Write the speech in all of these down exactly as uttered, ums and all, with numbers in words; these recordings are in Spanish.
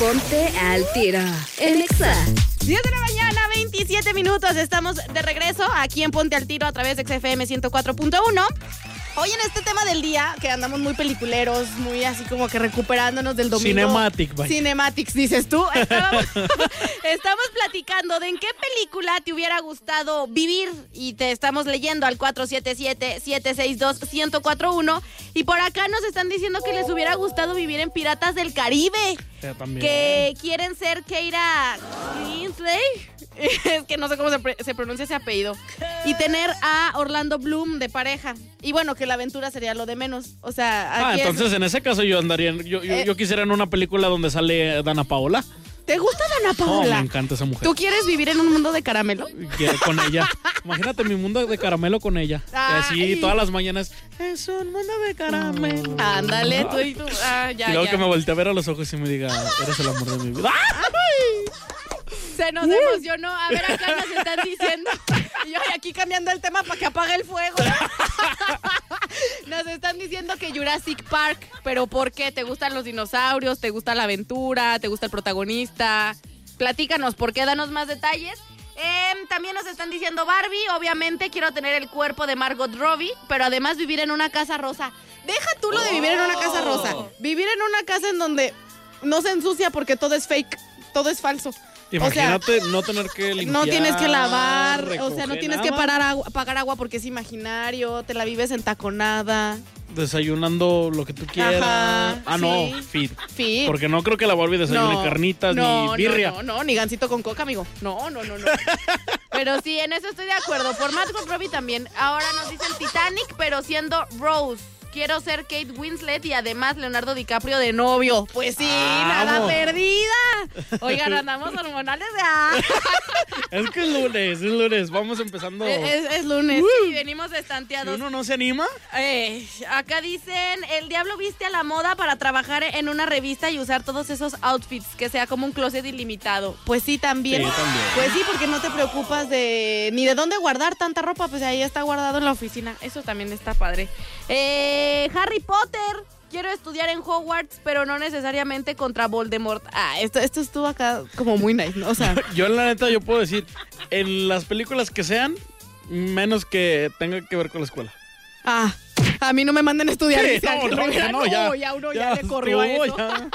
Ponte al Tiro en Exa. diez de la mañana, veintisiete minutos. Estamos de regreso aquí en Ponte al Tiro a través de X F M ciento cuatro punto uno. Hoy en este tema del día, que andamos muy peliculeros, muy así como que recuperándonos del domingo. Cinematic, vaya. Cinematics, dices tú. Estábamos, estamos platicando de en qué película te hubiera gustado vivir y te estamos leyendo al cuatro siete siete, siete seis dos, uno cero cuatro uno y por acá nos están diciendo que les hubiera gustado vivir en Piratas del Caribe. Ya, también. Que quieren ser Keira Knightley. Es que no sé cómo se, pre- se pronuncia ese apellido. Y tener a Orlando Bloom de pareja. Y bueno, que la aventura sería lo de menos. O sea, Ah, aquí entonces es... en ese caso yo andaría, en- yo, yo, Eh. yo quisiera en una película donde sale Dana Paola. ¿Te gusta Dana Oh, Paola? me encanta esa mujer. ¿Tú quieres vivir en un mundo de caramelo? Quiero con ella. Imagínate mi mundo de caramelo con ella. Ay. Y así todas las mañanas. Es un mundo de caramelo. Ándale, tú y tú. Ah, ya, y luego ya. que me voltee a ver a los ojos y me diga, eres el amor de mi vida. Se nos emocionó. A ver, acá nos están diciendo. Y yo aquí cambiando el tema para que apague el fuego. Nos están diciendo que Jurassic Park. ¿Pero por qué? ¿Te gustan los dinosaurios? ¿Te gusta la aventura? ¿Te gusta el protagonista? Platícanos, ¿por qué? Danos más detalles. Eh, también nos están diciendo Barbie. Obviamente quiero tener el cuerpo de Margot Robbie, pero además vivir en una casa rosa. Deja tú lo de vivir en una casa rosa. Vivir en una casa en donde no se ensucia porque todo es fake, todo es falso. Imagínate no tener que limpiar. No tienes que lavar, o sea, no recoger tienes que nada. parar agua, pagar agua porque es imaginario, te la vives entaconada. Desayunando lo que tú quieras. Ajá, ah, no, sí. fit. Fit. Porque no creo que la Barbie desayune No, carnitas no, ni birria. No, no, no, ni gansito con coca, amigo. No, no, no, no. Pero sí, en eso estoy de acuerdo. Por Margot Robbie también. Ahora nos dicen Titanic, pero siendo Rose. Quiero ser Kate Winslet y además Leonardo DiCaprio de novio. Pues sí, nada Vamos. perdida. Oigan, andamos hormonales ya. Es que es lunes, es lunes. Vamos empezando. Es, es lunes y venimos Si destanteados. uno no se anima. Eh, acá dicen, el diablo viste a la moda para trabajar en una revista y usar todos esos outfits, que sea como un closet ilimitado. Pues sí, también. Sí, también. Pues sí, porque no te preocupas de ni de dónde guardar tanta ropa, pues ahí está guardado en la oficina. Eso también está padre. Eh, Harry Potter. Quiero estudiar en Hogwarts, pero no necesariamente contra Voldemort. Ah, esto, esto estuvo acá como muy nice, ¿no? O sea, Yo, la neta, yo puedo decir, en las películas que sean, menos que tenga que ver con la escuela. ah, a mí no me manden a estudiar. Sí, dice no, Ángel no, Rivera. no, ya. ya uno ya, le corrió estuvo, a eso. ya.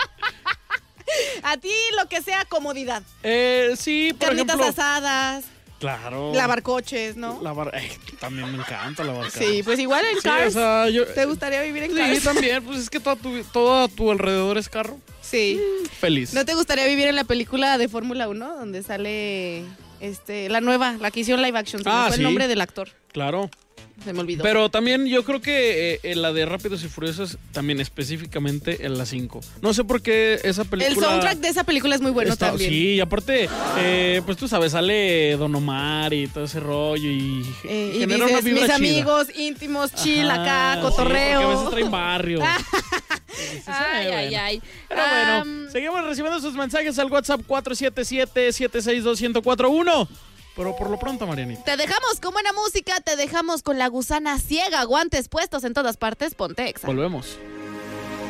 A ti lo que sea comodidad. Eh, sí, por Carnitas ejemplo. asadas, Claro. lavar coches, ¿no? Lavar. eh, también me encanta lavar carros. Sí, pues igual en Sí, Cars. o sea, yo- ¿Te gustaría vivir en Sí, Cars? también, pues es que todo a tu, todo a tu alrededor es carro. Sí. Feliz. ¿No te gustaría vivir en la película de Fórmula uno donde sale este la nueva, la que hicieron live action? Se me Ah, fue sí. el nombre del actor. Claro. Se me olvidó. Pero también yo creo que eh, eh, la de Rápidos y Furiosos, también específicamente en la cinco. No sé por qué esa película. el soundtrack de esa película es muy bueno está- también. Sí, y aparte, eh, pues tú sabes, sale Don Omar y todo ese rollo y, Eh, y genera dices, una vibra mis chida. amigos íntimos, chill Ajá, acá, sí, cotorreo. porque a veces traen barrio. Sí, sí, ay, bueno. ay, ay. Pero bueno, Am, seguimos recibiendo sus mensajes al WhatsApp cuatro siete siete, siete seis dos, uno cero cuatro uno. Pero por lo pronto, Marianita. Te dejamos con buena música, te dejamos con la gusana ciega, guantes puestos en todas partes, ponte Exa. Volvemos.